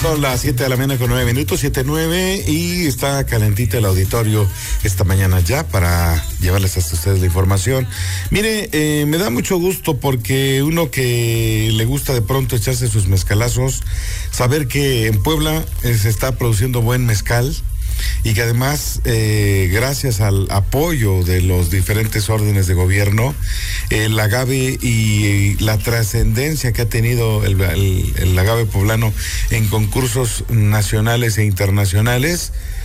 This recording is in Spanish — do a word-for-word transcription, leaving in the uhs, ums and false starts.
Son las siete de la mañana con nueve minutos, siete nueve, y está calentita el auditorio esta mañana ya para llevarles hasta ustedes la información. Mire, eh, me da mucho gusto porque uno que le gusta de pronto echarse sus mezcalazos, saber que en Puebla eh, se está produciendo buen mezcal y que además, eh, gracias al apoyo de los diferentes órdenes de gobierno, el agave y la trascendencia que ha tenido el, el, el agave poblano en concursos nacionales e internacionales,